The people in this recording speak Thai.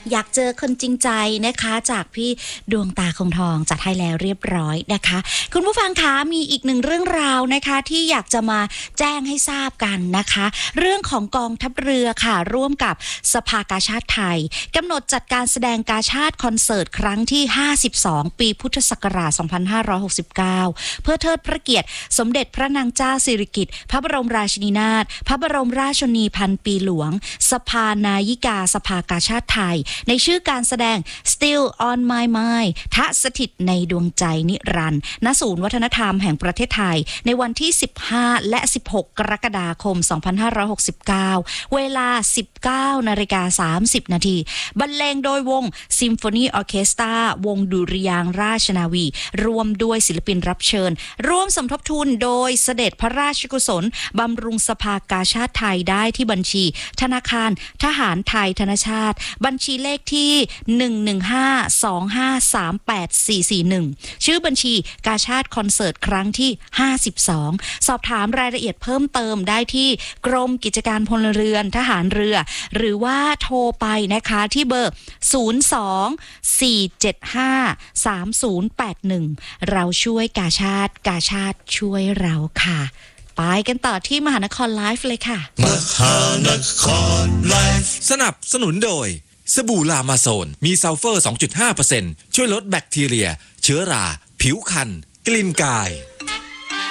อยากเจอคนจริงใจนะคะจากพี่ดวงตาคงทองจัดให้แล้วเรียบร้อยนะคะคุณผู้ฟังคะมีอีกหนึ่งเรื่องราวนะคะที่อยากจะมาแจ้งให้ทราบกันนะคะเรื่องของกองทัพเรือค่ะร่วมกับสภากาชาดไทยกำหนดจัดการแสดงกาชาดคอนเสิร์ตครั้งที่52ปีพุทธศักราช2569เพื่อเทิดพระเกียรติสมเด็จพระนางเจ้าสิริกิติ์พระบรมราชินีนาถพระบรมราชชนนีพันปีหลวงสภานายิกาสภากาชาดไทยในชื่อการแสดง Still on My Mind ทะสถิตในดวงใจนิรันดร์ณศูนย์วัฒนธรรมแห่งประเทศไทยในวันที่15และ16กรกฎาคม2569เวลา 19:30 น.บรรเลงโดยวงซิมโฟนีออร์เคสตราวงดุริยางค์ราชนาวีรวมด้วยศิลปินรับเชิญร่วมสมทบทุนโดยเสด็จพระราชกุศลบำรุงสภากาชาดไทยได้ที่บัญชีธนาคารทหารไทยธนชาติบัญชีเลขที่11525384441ชื่อบัญชีกาชาดคอนเสิร์ตครั้งที่52สอบถามรายละเอียดเพิ่มเติมได้ที่กรมกิจการพลเรือนทหารเรือหรือว่าโทรไปนะคะที่เบอร์02-475-3081เราช่วยกาชาดช่วยเราค่ะไปกันต่อที่มหานครไลฟ์เลยค่ะมหานครไลฟ์สนับสนุนโดยสบู่ลามาโซนมีซัลเฟอร์ 2.5% ช่วยลดแบคทีเรียเชื้อราผิวคันกลิ่นกาย